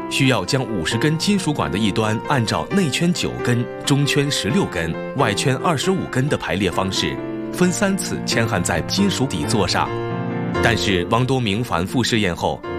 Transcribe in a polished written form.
需要将50根金属管的一端按照内圈9根、中圈16根、外圈25根的排列方式，分3次嵌焊在金属底座上。但是王多明反复试验后，